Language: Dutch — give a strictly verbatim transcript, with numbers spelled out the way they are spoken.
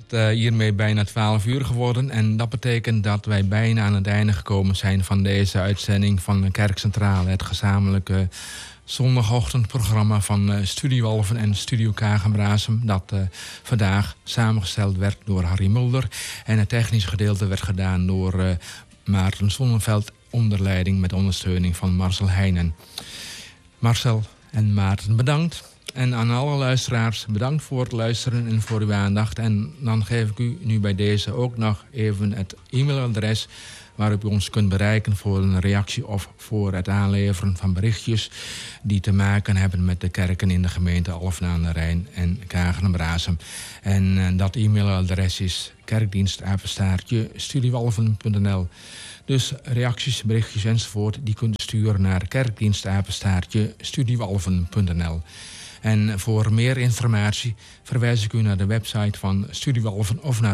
uh, hiermee bijna twaalf uur geworden. En dat betekent dat wij bijna aan het einde gekomen zijn van deze uitzending van de Kerkcentrale. Het gezamenlijke zondagochtendprogramma van uh, Studio Alphen en Studio Kagenbrasem. Dat uh, vandaag samengesteld werd door Harry Mulder. En het technische gedeelte werd gedaan door uh, Maarten Zonneveld onder leiding met ondersteuning van Marcel Heijnen. Marcel en Maarten, bedankt. En aan alle luisteraars, bedankt voor het luisteren en voor uw aandacht. En dan geef ik u nu bij deze ook nog even het e-mailadres waarop u ons kunt bereiken voor een reactie of voor het aanleveren van berichtjes die te maken hebben met de kerken in de gemeente Alphen aan de Rijn en Kagen en Brasem. En uh, dat e-mailadres is kerkdienstapenstaartje studioalphen punt n l. Dus reacties, berichtjes enzovoort, die kunt u sturen naar kerkdienstapenstaartje studioalphen punt n l. En voor meer informatie verwijs ik u naar de website van Studio Alphen of naar